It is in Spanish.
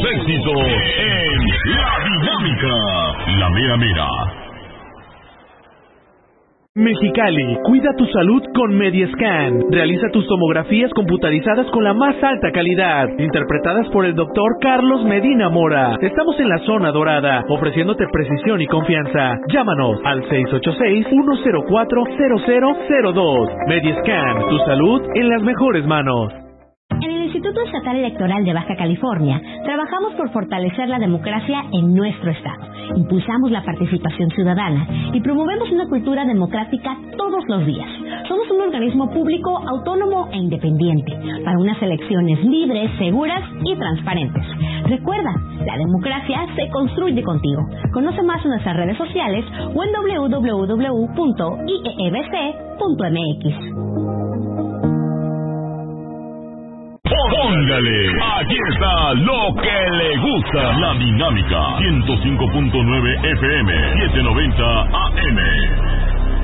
éxitos en La Dinámica, la mera mera. Mexicali, cuida tu salud con Mediascan. Realiza tus tomografías computarizadas con la más alta calidad, interpretadas por el doctor Carlos Medina Mora. Estamos en la zona dorada, ofreciéndote precisión y confianza. Llámanos al 686-104-0002. Mediascan, tu salud en las mejores manos. En el Instituto Estatal Electoral de Baja California, trabajamos por fortalecer la democracia en nuestro estado. Impulsamos la participación ciudadana y promovemos una cultura democrática todos los días. Somos un organismo público, autónomo e independiente, para unas elecciones libres, seguras y transparentes. Recuerda, la democracia se construye contigo. Conoce más en nuestras redes sociales o en www.iebc.mx. Póngale, aquí está lo que le gusta. La Dinámica, 105.9 FM, 790 AM.